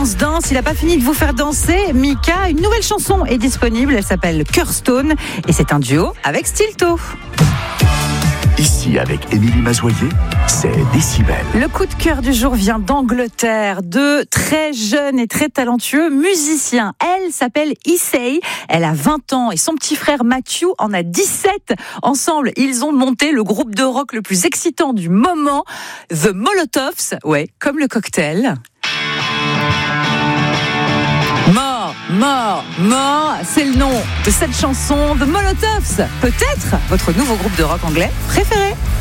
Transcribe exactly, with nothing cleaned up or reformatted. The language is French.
Danse Danse, il n'a pas fini de vous faire danser. Mika, une nouvelle chanson est disponible, elle s'appelle Curstone et c'est un duo avec Stilto. Ici, avec Émilie Mazoyer, c'est Décibel. Le coup de cœur du jour vient d'Angleterre. Deux très jeunes et très talentueux musiciens. Elle s'appelle Issei, elle a vingt ans et son petit frère Matthew en a dix-sept. Ensemble, ils ont monté le groupe de rock le plus excitant du moment, The Molotovs, ouais, comme le cocktail. Mort, mort, mort, c'est le nom de cette chanson, The Molotovs. Peut-être votre nouveau groupe de rock anglais préféré.